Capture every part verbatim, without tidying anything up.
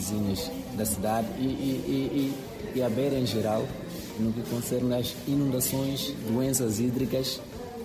vizinhas da cidade e, e, e, e a Beira em geral, no que concerne às inundações, doenças hídricas,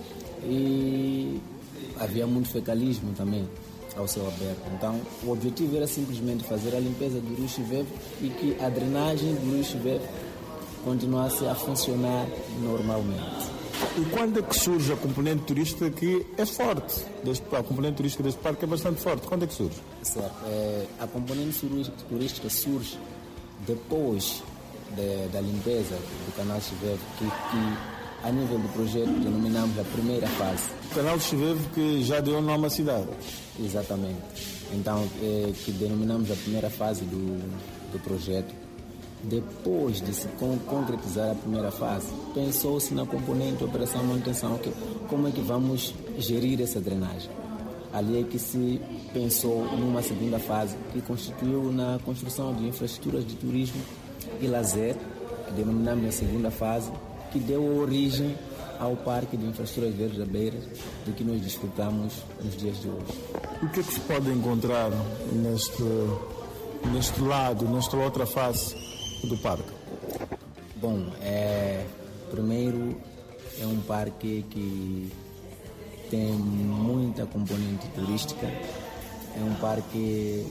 e havia muito fecalismo também ao céu aberto. Então, o objetivo era simplesmente fazer a limpeza do rio Chiveve e que a drenagem do rio Chiveve continuasse a funcionar normalmente. E quando é que surge a componente turística que é forte? Deste, a componente turística deste parque é bastante forte. Quando é que surge? Certo. É, a componente turística surge depois de, da limpeza do canal Chiveve, que, que a nível do projeto denominamos a primeira fase. O canal Chiveve que já deu nome à cidade. Exatamente. Então, é, que denominamos a primeira fase do, do projeto. Depois de se con- concretizar a primeira fase, pensou-se na componente operação e manutenção, que, como é que vamos gerir essa drenagem. Ali é que se pensou numa segunda fase, que constituiu na construção de infraestruturas de turismo e lazer, que denominamos a segunda fase, que deu origem ao Parque de Infraestruturas Verdes da Beira, de que nós desfrutamos nos dias de hoje. O que é que se pode encontrar neste, neste lado, nesta outra face do parque? Bom, é, primeiro é um parque que tem muita componente turística, é um parque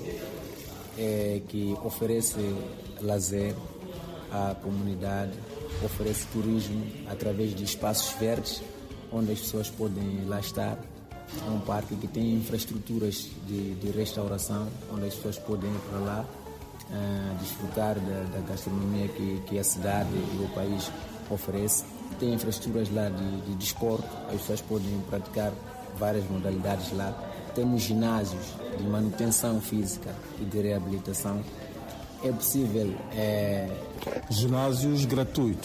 é, que oferece lazer à comunidade, oferece turismo através de espaços verdes onde as pessoas podem lá estar. É um parque que tem infraestruturas de, de restauração onde as pessoas podem ir para lá Uh, desfrutar da, da gastronomia que, que a cidade e o país oferece. Tem infraestruturas lá de, de desporto, as pessoas podem praticar várias modalidades lá. Temos ginásios de manutenção física e de reabilitação. É possível... É, ginásios gratuitos?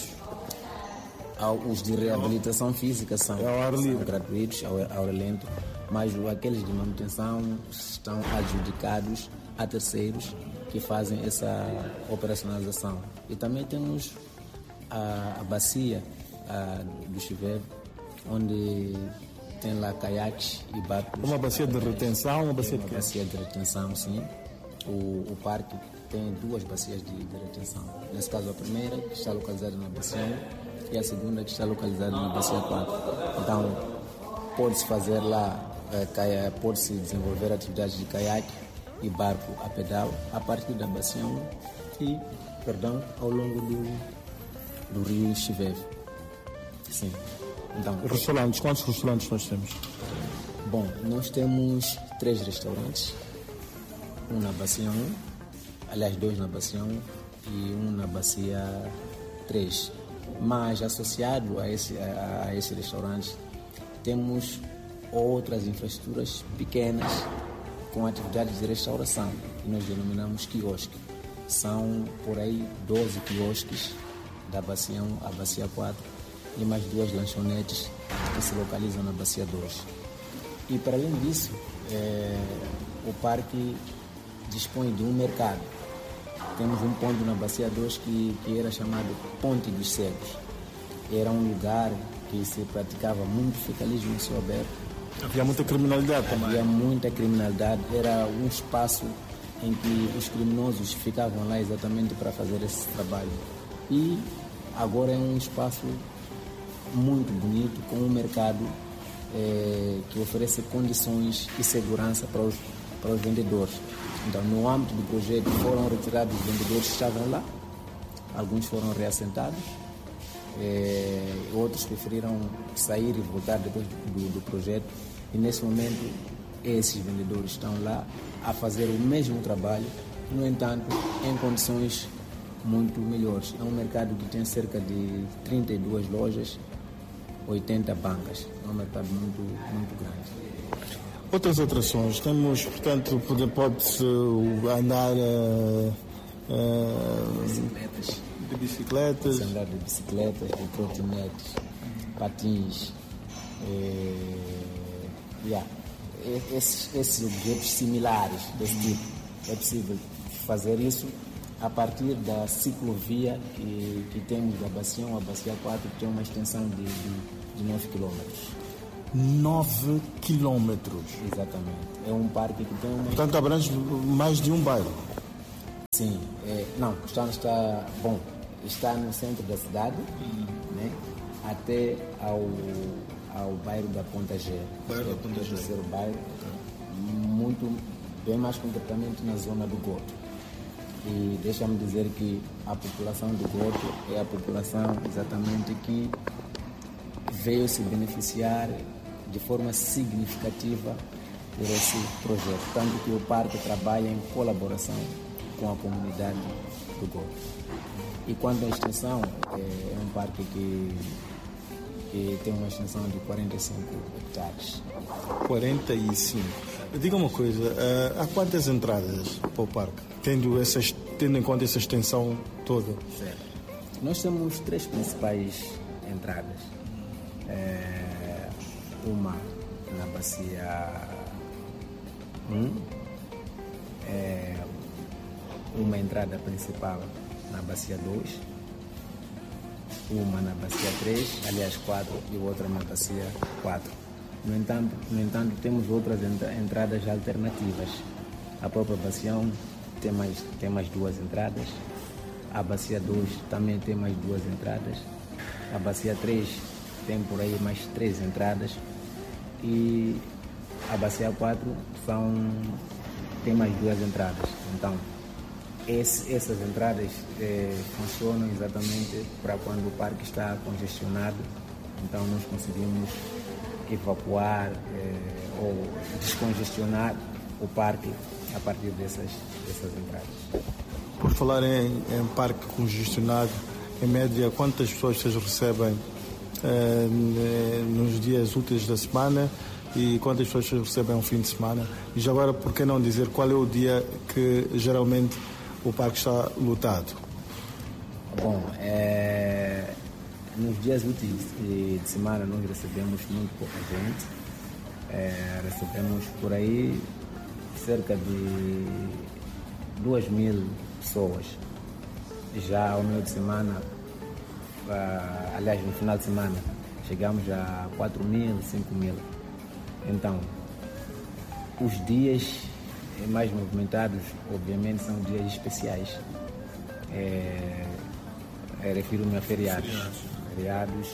Os de reabilitação física são, ao ar livre. São gratuitos, ao, ao ar lento, mas aqueles de manutenção estão adjudicados a terceiros que fazem essa operacionalização. E também temos a, a bacia a, do Chiveve, onde tem lá caiaques e barcos. Uma bacia de retenção, uma bacia de Uma bacia de retenção, sim. O, o parque tem duas bacias de, de retenção. Nesse caso, a primeira, que está localizada na bacia um, e a segunda, que está localizada na bacia quatro. Então, pode-se fazer lá, é, pode-se desenvolver atividades de caiaque e barco a pedal a partir da bacia um e, perdão, ao longo do, do rio Chiveve. Sim. Então, restaurantes, quantos restaurantes nós temos? Bom, nós temos três restaurantes, um na bacia um, aliás, dois na bacia um e um na bacia três. Mas associado a esse, a, a esse restaurante, temos outras infraestruturas pequenas com atividades de restauração, que nós denominamos quiosque. São por aí doze quiosques da bacia um à bacia quatro e mais duas lanchonetes que se localizam na bacia dois. E para além disso, é, o parque dispõe de um mercado. Temos um ponto na bacia dois que, que era chamado Ponte dos Cegos. Era um lugar que se praticava muito fecalismo em céu aberto. Havia muita criminalidade também. Havia muita criminalidade. Era um espaço em que os criminosos ficavam lá exatamente para fazer esse trabalho. E agora é um espaço muito bonito, com um mercado é, que oferece condições e segurança para os, para os vendedores. Então, no âmbito do projeto, foram retirados os vendedores que estavam lá, alguns foram reassentados, é, outros preferiram sair e voltar depois do, do projeto. E nesse momento, esses vendedores estão lá a fazer o mesmo trabalho, no entanto, em condições muito melhores. É um mercado que tem cerca de trinta e duas lojas, oitenta bancas. É um mercado muito, muito grande. Outras atrações, temos, portanto, pode-se andar uh, uh, bicicletas. de bicicletas. Pode-se andar de bicicletas, de trotinetes, patins. É, yeah. esses, esses objetos similares desse tipo. É possível fazer isso a partir da ciclovia que, que temos da bacia um à bacia quatro, que tem uma extensão de, de, de nove quilômetros. nove quilômetros? Exatamente. É um parque que tem uma... Portanto, abrange mais de um bairro. Sim, é, não, o stand está, bom, está no centro da cidade, uhum. né, até ao, ao bairro da Ponta G. Bairro é, da Ponta G. O terceiro bairro, okay. muito, bem mais concretamente na zona do Goto. E deixa-me dizer que a população do Goto é a população exatamente que veio se beneficiar de forma significativa por esse projeto, tanto que o parque trabalha em colaboração com a comunidade do Goto. E quanto à extensão, é um parque que, que tem uma extensão de quarenta e cinco hectares. quarenta e cinco. Diga uma coisa, há quantas entradas para o parque, tendo, essas, tendo em conta essa extensão toda? Certo. Nós temos três principais entradas. É, uma na bacia um, é, uma entrada principal na bacia dois, uma na bacia três, aliás quatro, e outra na bacia quatro. No entanto, no entanto temos outras entradas alternativas. A própria bacia um tem mais, tem mais duas entradas, a bacia dois também tem mais duas entradas, a bacia três tem por aí mais três entradas e a bacia quatro são, tem mais duas entradas. Então, esse, essas entradas eh, funcionam exatamente para quando o parque está congestionado. Então, nós conseguimos evacuar eh, ou descongestionar o parque a partir dessas, dessas entradas. Por falar em, em parque congestionado, em média, quantas pessoas vocês recebem eh, nos dias úteis da semana e quantas pessoas vocês recebem um fim de semana? E já agora, por que não dizer qual é o dia que geralmente o parque está lotado? Bom, é, nos dias úteis de semana nós recebemos muito pouca gente. É, recebemos por aí cerca de duas mil pessoas. Já ao meio de semana, uh, aliás, no final de semana, chegamos a quatro mil, cinco mil. Então, os dias mais movimentados, obviamente, são dias especiais. É, é, refiro-me a feriados. Feriados. Feriados,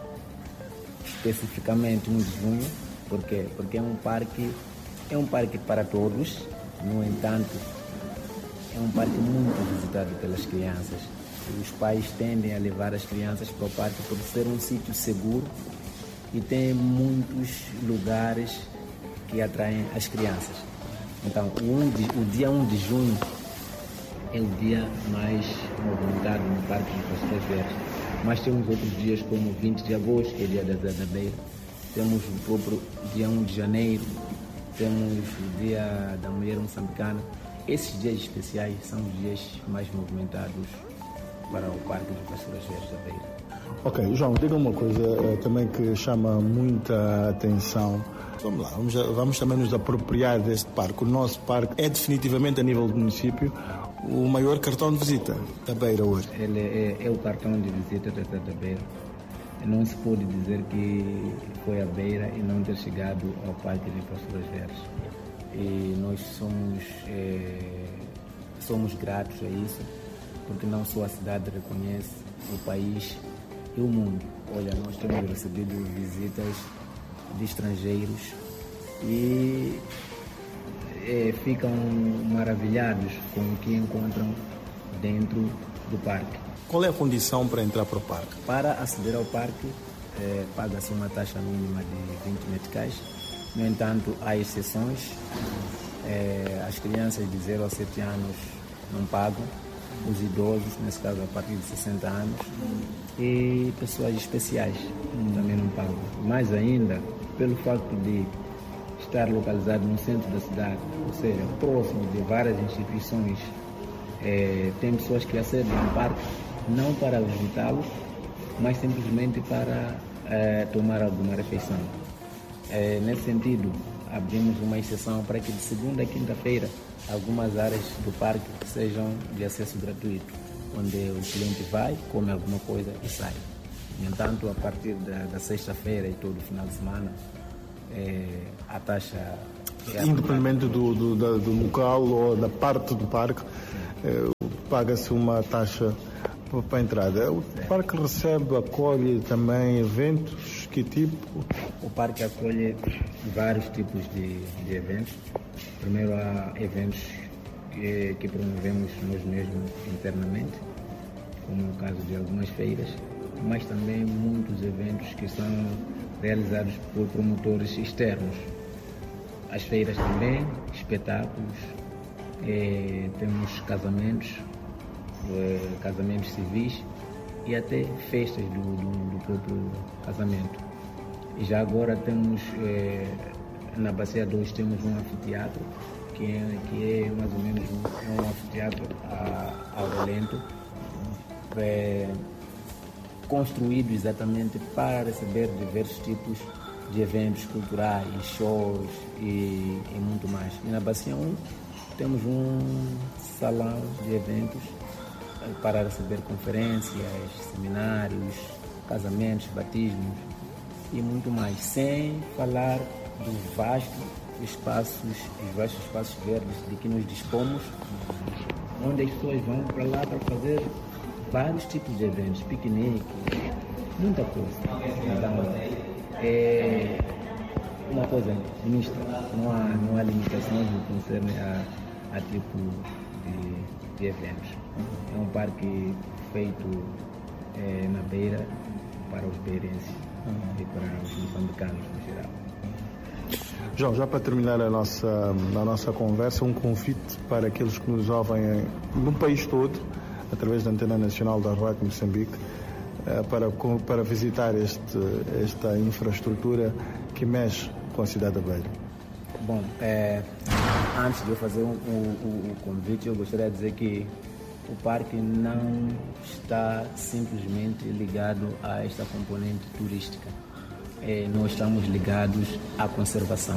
especificamente um de junho. Por quê? Porque é um parque, é um parque para todos, no entanto, é um parque muito visitado pelas crianças. Os pais tendem a levar as crianças para o parque por ser um sítio seguro e tem muitos lugares que atraem as crianças. Então, o, um de, o dia um de junho é o dia mais movimentado no Parque de Pastor Verdes. Mas temos outros dias como vinte de agosto, que é o dia da Zé da Beira. Temos o próprio dia um de janeiro. Temos o dia da Mulher Moçambicana. Esses dias especiais são os dias mais movimentados para o Parque de Pastor Verdes da Beira. Ok, João, diga uma coisa uh, também que chama muita atenção. Vamos lá, vamos, vamos também nos apropriar deste parque. O nosso parque é definitivamente, a nível do município, o maior cartão de visita da Beira hoje. Ele é, é o cartão de visita da Beira. Não se pode dizer que foi a Beira e não ter chegado ao Parque de Pastoras Verdes. E nós somos, é, somos gratos a isso, porque não só a cidade reconhece, o país e o mundo. Olha, nós temos recebido visitas de estrangeiros e é, ficam maravilhados com o que encontram dentro do parque. Qual é a condição para entrar para o parque? Para aceder ao parque, é, paga-se uma taxa mínima de vinte meticais. No entanto, há exceções. É, as crianças de zero a sete anos não pagam. Os idosos, nesse caso a partir de sessenta anos, e pessoas especiais também não pagam. Mais ainda, pelo facto de estar localizado no centro da cidade, ou seja, próximo de várias instituições, é, tem pessoas que acedem ao parque não para visitá-lo, mas simplesmente para é, tomar alguma refeição. É, nesse sentido, abrimos uma exceção para que de segunda a quinta-feira algumas áreas do parque sejam de acesso gratuito, onde o cliente vai, come alguma coisa e sai. No entanto, a partir da, da sexta-feira e todo final de semana, é, a taxa... É Independentemente do, do, do local ou da parte do parque, é, paga-se uma taxa para a entrada. O parque recebe, acolhe também eventos? Que tipo? O parque acolhe vários tipos de, de eventos. Primeiro, há eventos que, que promovemos nós mesmos internamente, como é o caso de algumas feiras, mas também muitos eventos que são realizados por promotores externos. As feiras também, espetáculos, eh, temos casamentos, eh, casamentos civis e até festas do, do, do próprio casamento. E já agora temos, eh, na Bacia dois, temos um anfiteatro, que é, que é mais ou menos um, um anfiteatro a, ao relento, é, construído exatamente para receber diversos tipos de eventos culturais, shows e, e muito mais. E na Bacia um temos um salão de eventos para receber conferências, seminários, casamentos, batismos e muito mais, sem falar do vasto espaços, os vastos espaços verdes de que nos dispomos, onde as pessoas vão para lá para fazer vários tipos de eventos, piqueniques, muita coisa. Então, é uma coisa mista, não há, não há limitações no que concerne a, a tipo de, de eventos. É um parque feito é, na beira para os beirenses uhum. e para os moçambicanos no geral. João, já para terminar a nossa, a nossa conversa, um convite para aqueles que nos ouvem no país todo, através da Antena Nacional da Rádio Moçambique, para, para visitar este, esta infraestrutura que mexe com a cidade da Beira. Bom, é, antes de eu fazer o um, um, um convite, eu gostaria de dizer que o parque não está simplesmente ligado a esta componente turística. É, nós estamos ligados à conservação.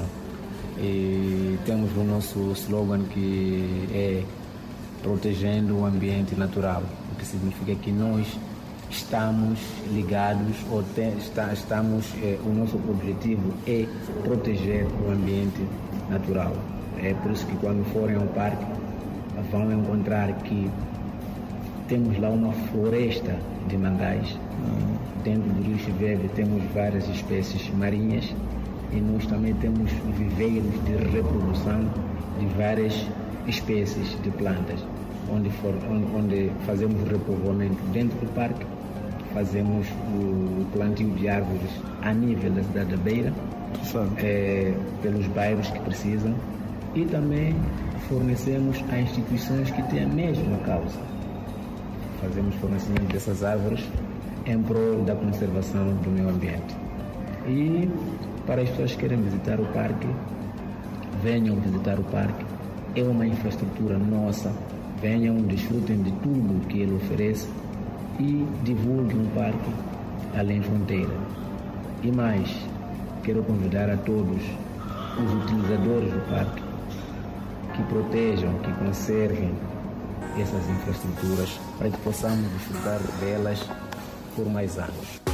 E temos o nosso slogan que é protegendo o ambiente natural, o que significa que nós estamos ligados, ou te, está, estamos, é, o nosso objetivo é proteger o ambiente natural. É por isso que quando forem ao parque vão encontrar que temos lá uma floresta de mangás. Uhum. Dentro do rio Chiveve temos várias espécies marinhas e nós também temos viveiros de reprodução de várias espécies de plantas, onde, for, onde, onde fazemos o repovoamento dentro do parque, fazemos o plantio de árvores a nível da cidade da Beira, é, pelos bairros que precisam, e também fornecemos a instituições que têm a mesma causa. Fazemos fornecimento dessas árvores em prol da conservação do meio ambiente. E para as pessoas que querem visitar o parque, venham visitar o parque. É uma infraestrutura nossa. Venham, desfrutem de tudo que ele oferece e divulguem o parque além fronteira. E mais, quero convidar a todos os utilizadores do parque que protejam, que conservem essas infraestruturas para que possamos desfrutar delas por mais anos.